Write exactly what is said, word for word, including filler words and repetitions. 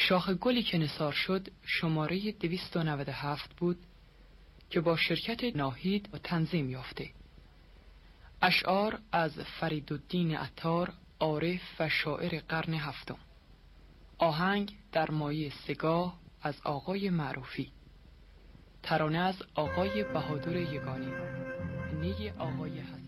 شاخ گلی که نثار شد شماره دویست و نود و هفت بود که با شرکت ناهید و تنظیم یافته. اشعار از فریدالدین عطار، عارف و شاعر قرن هفتم. آهنگ در مایه سگاه از آقای معروفی. ترانه از آقای بهادر یگانی. نی آقای حسن.